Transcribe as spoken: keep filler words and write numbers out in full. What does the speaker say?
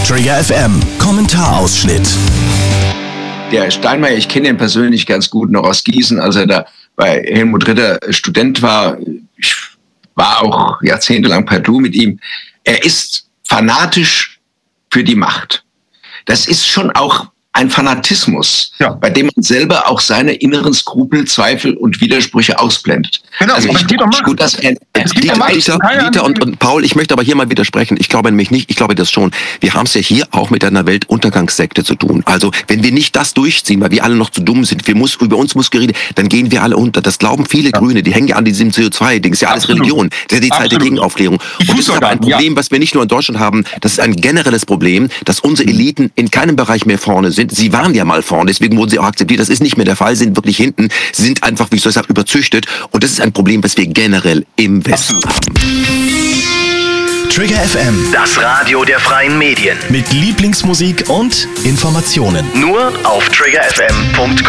Trigger F M, Kommentarausschnitt. Der Steinmeier, ich kenne ihn persönlich ganz gut noch aus Gießen, als er da bei Helmut Ritter Student war. Ich war auch jahrzehntelang per Du mit ihm. Er ist fanatisch für die Macht. Das ist schon auch ein Fanatismus, ja, bei dem man selber auch seine inneren Skrupel, Zweifel und Widersprüche ausblendet. Genau, also ich glaube gut, dass er, es geht Dieter, Dieter, Dieter und, und Paul, ich möchte aber hier mal widersprechen. Ich glaube nämlich nicht, ich glaube das schon. Wir haben es ja hier auch mit einer Weltuntergangssekte zu tun. Also wenn wir nicht das durchziehen, weil wir alle noch zu dumm sind, wir muss, über uns muss geredet, dann gehen wir alle unter. Das glauben viele ja. Grüne, die hängen ja an diesem C O zwei Ding. Das ist ja alles Absolut. Religion. Das ist ja die Zeit Absolut. Der Gegenaufklärung. Und das ist aber ein Problem, ja. was wir nicht nur in Deutschland haben. Das ist ein generelles Problem, dass unsere Eliten in keinem Bereich mehr vorne sind. Sie waren ja mal vorne, deswegen wurden sie auch akzeptiert. Das ist nicht mehr der Fall, sie sind wirklich hinten. Sie sind einfach, wie soll ich sagen, überzüchtet. Und das ist ein Problem, was wir generell im Westen haben. Trigger F M, das Radio der freien Medien. Mit Lieblingsmusik und Informationen. Nur auf trigger f m punkt com.